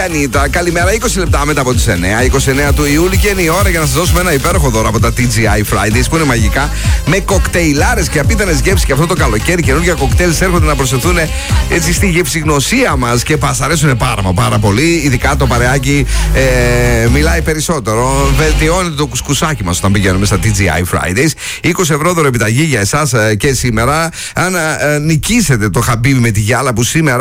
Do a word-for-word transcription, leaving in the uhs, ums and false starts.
Ανίτα, καλημέρα. είκοσι λεπτά μετά από τις εννιά, είκοσι εννέα του Ιούλη, και είναι η ώρα για να σας δώσουμε ένα υπέροχο δώρο από τα τι τζι άι Fridays που είναι μαγικά, με κοκτέιλάρες και απίθανες γεύσεις. Και αυτό το καλοκαίρι καινούργια κοκτέιλς έρχονται να προσθεθούν έτσι στη γευσηγνωσία μας και μας αρέσουν πάρα μα πάρα πολύ. Ειδικά το παρεάκι ε, μιλάει περισσότερο. Βελτιώνεται το κουσκουσάκι μας όταν πηγαίνουμε στα τι τζι άι Fridays. είκοσι ευρώ δωρεπιταγή για εσάς ε, και σήμερα. Αν ε, νικήσετε το χαμπίμπι με τη γυάλα που σήμερα